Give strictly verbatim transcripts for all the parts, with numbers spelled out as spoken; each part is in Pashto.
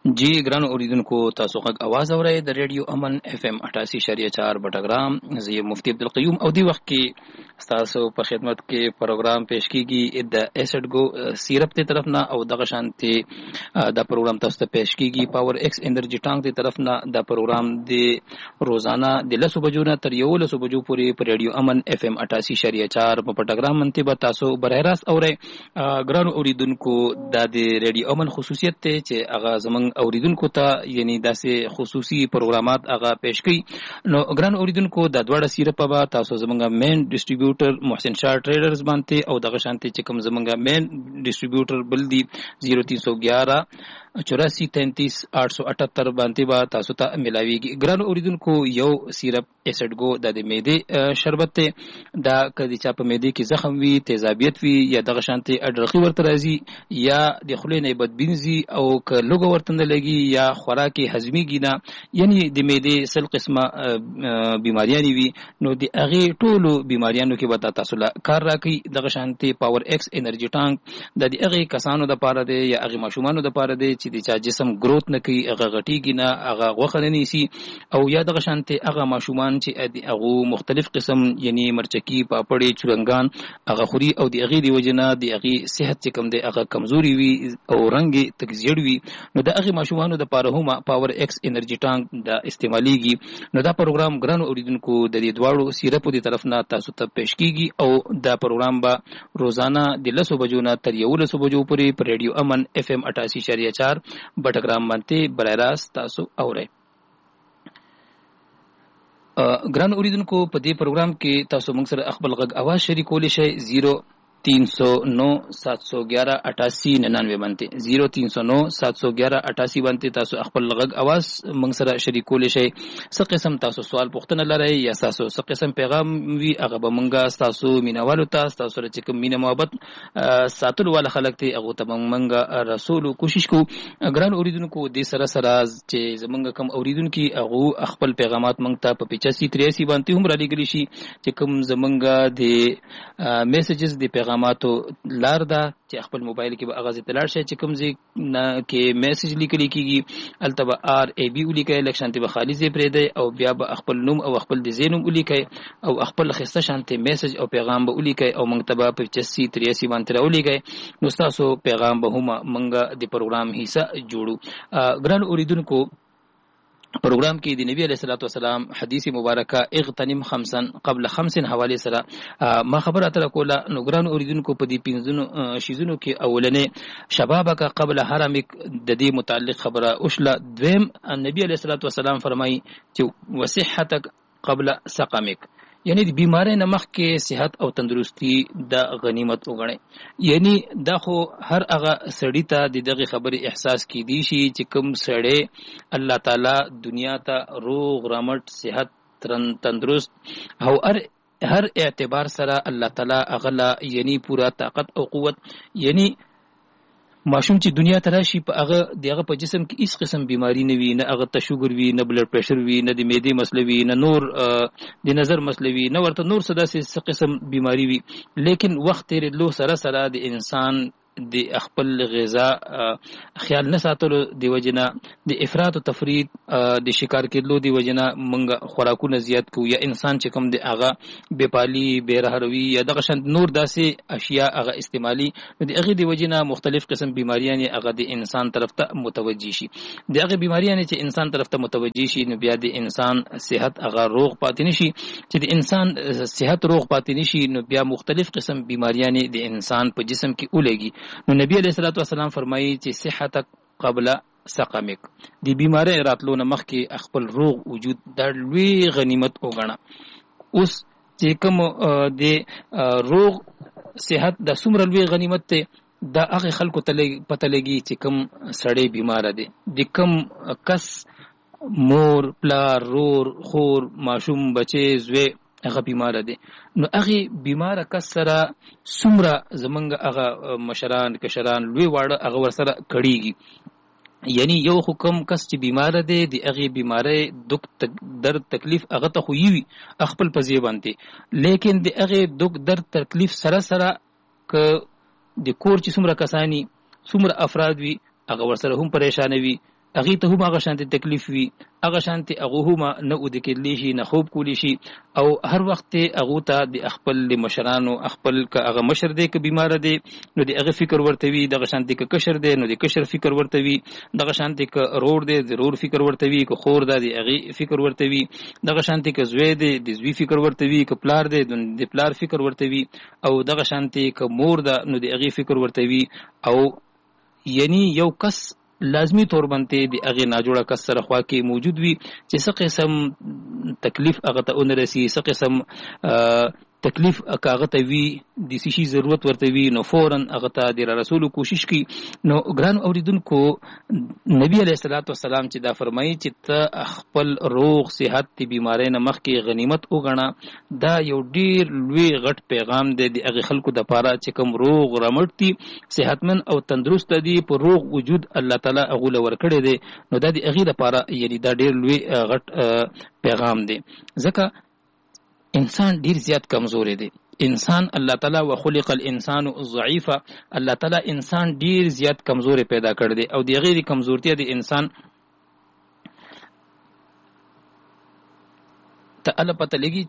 जी ګرانو اوریدونکو تاسو غږ اواز اورئ د ریډیو امن اف ام اٹھاسی اشاریه چار بټګرام زه مفتی عبدالقیوم او دی وخت کې تاسو په خدمت کې پروګرام پیش کیږي د ایسډ گو سیرپ ته طرف نه او دغه شانتي دا پروګرام تاسو ته پیش کیږي پاور ایکس انرژي ټانک ته طرف نه دا پروګرام د روزانه د لسو بجو نه تر یو لسو بجو پورې په ریډیو امن اف ام اٹھاسی اشاریه چار په پټګرام منته به تاسو برای راست اورئ ګرانو اوریدونکو دا د ریډیو امن خصوصیت ته چې هغه زمنګ اوریدونکو ته یعنی داسې خصوصي پروګرامات هغه پیش کړي نو ګران اوریدونکو د دوړه سیرپ به تاسو زمونږه مین ډسټریبیوټر محسن شاه ټریډرز باندې او دغه شانتي چې کوم زمونږه مین ډسټریبیوټر بل دی صفر تین سو گیارہ چوراسی تینتیس آٹھ سو اٹھتر باندې به تاسو ته ملاويږي ګران اوریدونکو یو سیرپ ایسډ گو د معدې شربت ته دا کدي چې په معدې کې زخم وي تیزابیت وي یا دغه شانتي اډرخي ورته راځي یا د خولې نه بدبینځي او ک لوګو ورته لګي یا خوراکي هضميږي نه یعنی د معدې سل قسمه بیماریاں وي نو د هغه ټولو بیماریانو کې به تاسو لا کار راکړي دغه شانتي پاور ایکس انرژي ټانک د هغه کسانو د پاره دی یا هغه ماشومانو د پاره دی چې د چا جسم گروث نه کوي هغه غټیږي نه هغه غوخه نه نیسي او یا دغه شانتي هغه ماشومان چې هغه مختلف قسم یعنی مرچکی پاپړې چرنګان هغه خوري او د هغه دی وجنه د هغه صحت چې کم دی هغه کمزوري وي او رنګ تکزیړ وي نو د هغه ماشومانو د پاره هم پاور ایکس انرژي ټانک د استعماليږي نو دا پروګرام ګرانو اوریدونکو د دې دواړو سیرپو دی طرف نه تاسو ته پیش کیږي او دا پروګرام به روزانه د لسو بجو نه تر یو لسو بجو پورې پر ریډیو امن اف ام اٹھاسی اشاریه چار بټګرام باندې برای راست تاسو اورئ ګران اوریدونکو په دې پروګرام کې تاسو موږ سره خپل غږ اواز شریکولی شئ صفر تین سو نو سات سو گیارہ اٹھاسی ننانوے باندې صفر تین سو نو سات سو گیارہ اٹھاسی باندې تاسو خپل غږ اواز موږ سره شریکولی شئ څه قسم تاسو سوال پوښتنه لرئ یا تاسو څه قسم پیغام وی هغه به موږ تاسو مینوالو تاسو تاسو سره چې کوم مینه محبت ساتلو والا خلک ته هغه ته موږ رسول کوشش کو ګران اوریدونکو د سره سره چې زمونږ کم اوریدونکو هغه خپل پیغامات موږ ته په پچاسی تریاسی باندې هم را لګلی شي چې کوم زمونږ د میسجز د پیغام ماتو لار دا چې خپل موبایل کې به اغاز اطلاع شي چې کوم ځای نه کې میسج لیکل کیږي التبا آر ای بي ولیکي لکشانتي به خالص پرې دی او بیا به خپل نوم او خپل د زینوم ولیکي او خپل خسته شانتي میسج او پیغام به ولیکي او موږ ته به پچاسی تریاسی باندې راولېږي نو تاسو پیغام به هم موږ د پروګرام حصہ جوړو ګران اوریدونکو پروګرام کې د نبی علیه الصلاۃ والسلام حدیث مبارکه اغتنم خمسا قبل خمس حواله سره ما خبره اتر کوله نو ګران اوریدونکو په دې پنځونو شیزونو کې اولنې شبابک قبل حرمک د دې متعلق خبره اوشله دویم نبی علیه الصلاۃ والسلام فرمایي چې وصحتک قبل سقمک یعنی د بیماری نه مخکې صحت او تندرستی د غنیمت وګڼي یعنی دا خو هر هغه سړی ته د دغه خبرې احساس کی دی شي چې کوم سړی الله تعالی دنیا ته روغ رمټ صحت تندرست او هر هر اعتبار سره الله تعالی اغلا یعنی پورا طاقت او قوت یعنی ماشوم چې دنیا ته راشي په هغه دغه په جسم کې هیڅ قسم بیماری نه وي نه هغه ته شوګر وي نه بلډ پریشر وي نه د معدې مسله وي نه نور د نظر مسله وي نه ورته نور څه داسې قسم بیماری وي لیکن وخت تیرېدلو سره سره د انسان د خپل غذا خیال نه ساتلو دی وجنه د افراط او تفرید د شکار کېدلو دی وجنه مونږ خوراکونه زیات کو یا انسان چې کوم دی هغه بېپالي بېرهروي یا دغه شان نور داسې اشیاء هغه استعمالي د هغه دی وجنه مختلف قسم بیماریاں هغه د انسان طرف ته متوجي شي د هغه بیماریاں چې انسان طرف ته متوجي شي نو بیا د انسان صحت هغه روغ پاتې نشي چې د انسان صحت روغ پاتې نشي نو بیا مختلف قسم بیماریاں د انسان په جسم کې ولګي نو نبی علیہ الصلوۃ والسلام فرمایي چې صحتک قبل سقمک دی بیماری راتلو نه مخکې خپل روغ وجود د لوی غنیمت وګڼه اوس چې کوم د روغ صحت د څومره لوی غنیمت ته د هغه خلکو ته پته لګي چې کوم سړی بیمار دی د کوم کس مور پلار رور خور ماشوم بچي زوی هغه بیمار دي نو هغه بیمار کس سره څومره زمونږ هغه مشران کشران لوی واړه هغه ورسره کړيږي یعنی یو حکم کس چې بیمار دی د هغه بیماری دک تک درد تکلیف هغه ته خو وي خپل پزی باندې لیکن د هغه دک درد تکلیف سره سره ک د کور چې څومره کسانی څومره افراد وي هغه ورسره هم پریشان وي هغه ته هم هغه شانتي تکلیف وي، هغه شانتي هغه هم نه ود کېدلی شي، نه خوب کولی شي، او هر وخت هغه ته د خپل مشرانو خپل ک هغه مشر دی ک بیمار دی نو د هغه فکر ورته وي، دغه شانتي ک کشر دی نو د کشر فکر ورته وي، دغه شانتي ک رور دی د رور فکر ورته وي، ک خور دی د هغه فکر ورته وي، دغه شانتي ک زوی دی د زوی فکر ورته وي، ک پلار دی د پلار فکر ورته وي، او دغه شانتي ک مور ده نو د هغه فکر ورته وي. او یعنی یو کس لازمی طور باندې د هغه ناجوړه کس سره خوا کې موجود وي چې څه قسم تکلیف هغه ته ونرسي، څه قسم تکلیف هغه ته وي، د شي ضرورت ورته وي، نو فورا هغه ته د رسول کوشش کوي. نو ګران اوریدونکو نبی علیه الصلاۃ والسلام چې دا فرمایي چې ته خپل روغ صحت د بیماری نه مخکې غنیمت وګڼه، دا یو ډیر لوی غټ پیغام دی د هغه خلکو د پاره چې کوم روغ رمټ دي، صحتمن او تندرست دي، په روغ وجود الله تعالی هغه لور کړی دی، نو دا د هغه لپاره یعنی دا ډیر لوی غټ پیغام دی. ځکه انسان ډیر زیات کمزوري دی، انسان الله تعالی وخلق الانسان ضعیفا، الله تعالی انسان ډیر زیات کمزوري پیدا کړ دی، او د غیر کمزورتیا د انسان ته الله پته لګي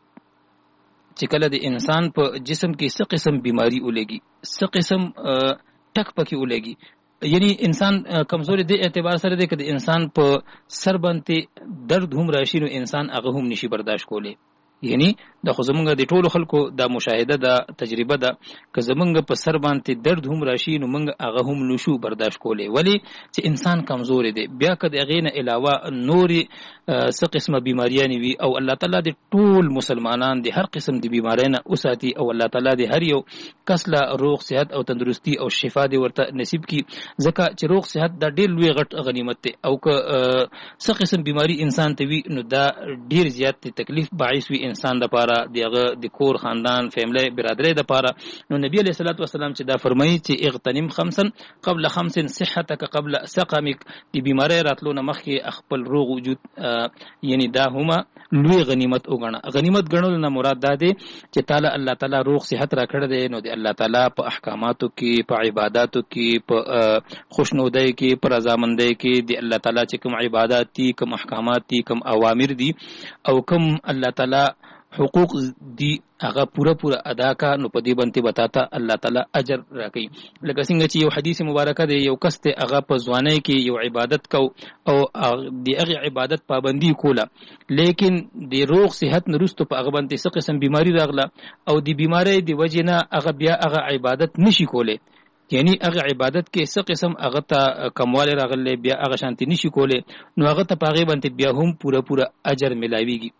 چې کله د انسان په جسم کې څه قسم بیماری ولګي، څه قسم ټک پکې ولګي. یعنی انسان کمزوري د اعتبار سره دی که د انسان په سر باندې درد هم راشي نو انسان هغه هم نشي برداشت کولی. یعنی د خو زمونږ د ټولو خلکو دا مشاهده ده، تجربه ده، که زمونږ په سر باندې درد هم راشي نو مونږ هغه هم نشو برداشت کولی، ولی چې انسان کمزوري دی. بیا که د هغې نه علاوه نورې څه قسمه بیماریانې وي، او الله تعالی د ټول مسلمانان د هر قسم د بیماری نه وساتي، او الله تعالی د هر یو کس له روغ صحت او تندرستی او شفا دی ورته نصیب کی. ځکه چې روغ صحت دا ډیر لوی غټ غنیمت دی، او که څه قسم بیماری انسان ته وي نو دا ډیر زیات تکلیف باعث وي انسان د پاره، دغه د کور خاندان فیملی برادری د پاره. نو نبی علیہ الصلوۃ والسلام چې دا فرمایي چې اغتنم خمسا قبل خمس صحتك قبل سقمك، د بیماری راتلو نه مخکې خپل روغ وجود یعنی دا هما لوی غنیمت وګڼه. غنیمت ګڼل نه مراد دا دی چې تعالی الله تعالی روغ صحت را کړی دی، نو د الله تعالی په احکاماتو کې، په عبادتو کې، په خوشنودۍ کې، په رضامندۍ کې د الله تعالی چې کوم عبادت دي، کوم احکامات دي، کوم اوامر دي، او کوم الله تعالی حقوق دی هغه پورا پورا ادا کا، نو په دې باندې بتاتا الله تعالی اجر راکړي. لکه څنګه چې یو حدیث مبارکه دی، یو کس ته هغه په ځوانۍ کې یو عبادت کو او د هغه عبادت پابندي کوله، لیکن د روغ صحت نرستو په هغه باندې څه قسم بیماری راغله، او د بیماری د وجې نه هغه بیا هغه عبادت نشي کوله، یعنی هغه عبادت کې څه قسم هغه ته کمواله راغله، بیا هغه شانتي نشي کوله، نو هغه ته په هغه باندې بیا هم پورا پورا اجر ملاويږي.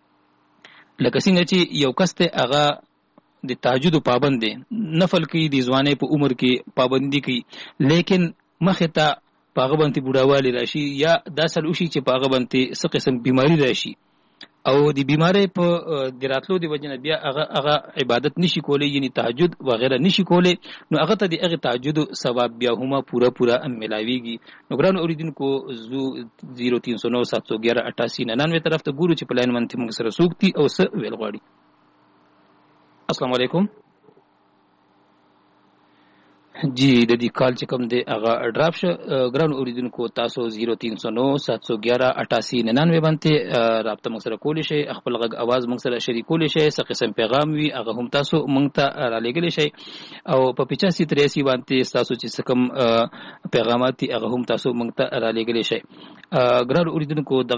لکه څنګه چې یو کس ته هغه د تهجد پابند دی، نفل کوي، د ځوانۍ په عمر کې پابندي کوي، لیکن مخې ته په هغه باندې بوډاوالی راشي، یا داسې وشي چې په هغه باندې څه قسم بیماری راشي، او د بیماری په د راتلو د وجې نه بیا هغه هغه عبادت نشي کولی، یعنی تهجد وغیره نشي کولی، نو هغه ته د هغې تهجد ثواب بیا هم پورا پورا ملاویږي. نو ګرانو اورېدونکو، زو زیرو تین سو نو سات سو ګیارہ اٹھاسی ننانوے طرف ته ګورو چې په لاین باندې موږ سره څوک دي او څه ویل غواړي. السلام علیکم. جی د دې کال چې کوم دی هغه ډراپ شه. ګران اوریدونکو، تاسو زیرو تین سو نو سات سو ګیارہ اٹھاسی ننانوے باندې رابطه موږ سره کولی شئ، خپل غږ اواز موږ سره شریکولی شئ، څه قسم پیغام وي هغه هم تاسو موږ ته رالیږلی شئ، او په پچاسی تریاسی باندې تاسو چې څه کوم پیغامات دي هغه هم تاسو موږ ته رالیږلی شئ. ګران اوریدونکو،